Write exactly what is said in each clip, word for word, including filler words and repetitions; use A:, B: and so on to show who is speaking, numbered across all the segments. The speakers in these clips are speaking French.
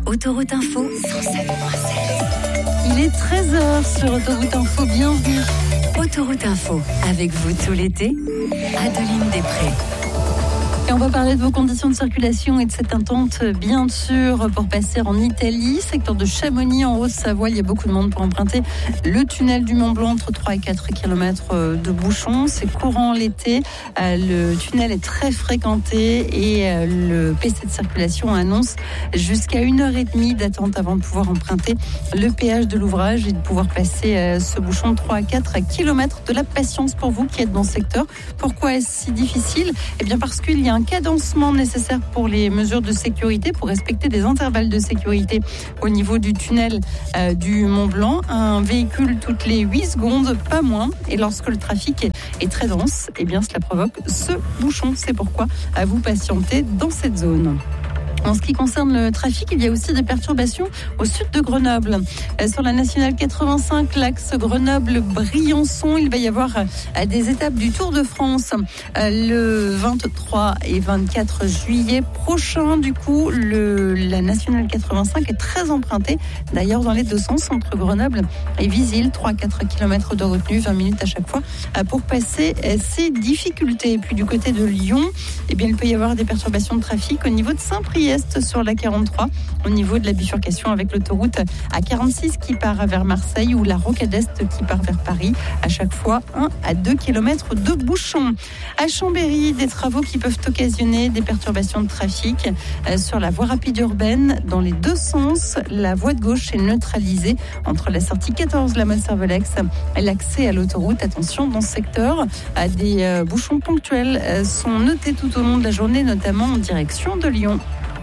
A: Autoroute Info, cent sept point sept.
B: Il est treize heures sur Autoroute Info, bienvenue.
A: Autoroute Info, avec vous tout l'été, Adeline Després.
B: Et on va parler de vos conditions de circulation et de cette attente, bien sûr, pour passer en Italie. Secteur de Chamonix, en Haute-Savoie, il y a beaucoup de monde pour emprunter le tunnel du Mont-Blanc, entre trois et quatre kilomètres de bouchons. C'est courant l'été. Le tunnel est très fréquenté et le P C de circulation annonce jusqu'à une heure et demie d'attente avant de pouvoir emprunter le péage de l'ouvrage et de pouvoir passer ce bouchon de trois à quatre kilomètres. De la patience pour vous qui êtes dans ce secteur. Pourquoi est-ce si difficile ? Eh bien parce qu'il y a un cadencement nécessaire pour les mesures de sécurité, pour respecter des intervalles de sécurité au niveau du tunnel euh, du Mont-Blanc. Un véhicule toutes les huit secondes, pas moins. Et lorsque le trafic est, est très dense, eh bien cela provoque ce bouchon. C'est pourquoi à vous patienter dans cette zone. En ce qui concerne le trafic, il y a aussi des perturbations au sud de Grenoble. Sur la nationale quatre-vingt-cinq, l'axe Grenoble-Briançon, il va y avoir des étapes du Tour de France le vingt-trois et vingt-quatre juillet prochain. Du coup, le, la nationale quatre-vingt-cinq est très empruntée. D'ailleurs, dans les deux sens, entre Grenoble et Visil, trois à quatre kilomètres de retenue, vingt minutes à chaque fois, pour passer ces difficultés. Et puis du côté de Lyon, eh bien, il peut y avoir des perturbations de trafic au niveau de Saint-Priest sur la quarante-trois, au niveau de la bifurcation avec l'autoroute A quarante-six qui part vers Marseille ou la rocade est qui part vers Paris. À chaque fois, un à deux kilomètres de bouchons. À Chambéry, des travaux qui peuvent occasionner des perturbations de trafic sur la voie rapide urbaine dans les deux sens. La voie de gauche est neutralisée entre la sortie quatorze, la Motte-Servolex, et l'accès à l'autoroute. Attention, dans ce secteur, des bouchons ponctuels sont notés tout au long de la journée, notamment en direction de Lyon.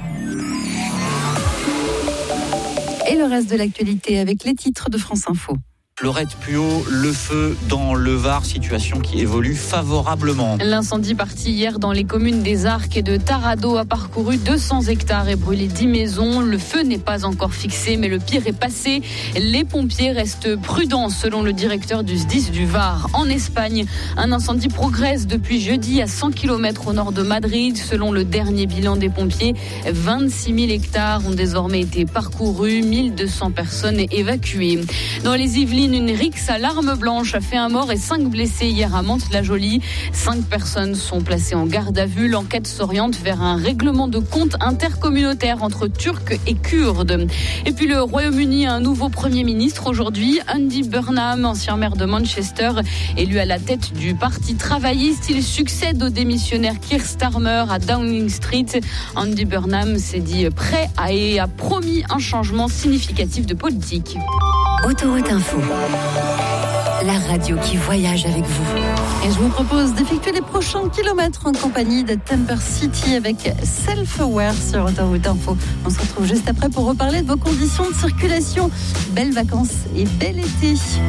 B: Et le reste de l'actualité avec les titres de France Info.
C: Lorette Puot, le feu dans le Var, situation qui évolue favorablement.
D: L'incendie parti hier dans les communes des Arcs et de Tarado a parcouru deux cents hectares et brûlé dix maisons. Le feu n'est pas encore fixé, mais le pire est passé. Les pompiers restent prudents, selon le directeur du S D I S du Var. En Espagne, un incendie progresse depuis jeudi à cent kilomètres au nord de Madrid. Selon le dernier bilan des pompiers, vingt-six mille hectares ont désormais été parcourus, mille deux cents personnes évacuées. Dans les Yvelines, une rixe à l'arme blanche a fait un mort et cinq blessés hier à Mantes-la-Jolie. Cinq personnes sont placées en garde à vue. L'enquête s'oriente vers un règlement de compte intercommunautaire entre Turcs et Kurdes. Et puis le Royaume-Uni a un nouveau Premier ministre aujourd'hui. Andy Burnham, ancien maire de Manchester, élu à la tête du Parti travailliste. Il succède au démissionnaire Keir Starmer à Downing Street. Andy Burnham s'est dit prêt à et a promis un changement significatif de politique.
A: Autoroute Info, la radio qui voyage avec vous.
B: Et je vous propose d'effectuer les prochains kilomètres en compagnie de Temper City avec Self-Aware sur Autoroute Info. On se retrouve juste après pour reparler de vos conditions de circulation. Belles vacances et bel été.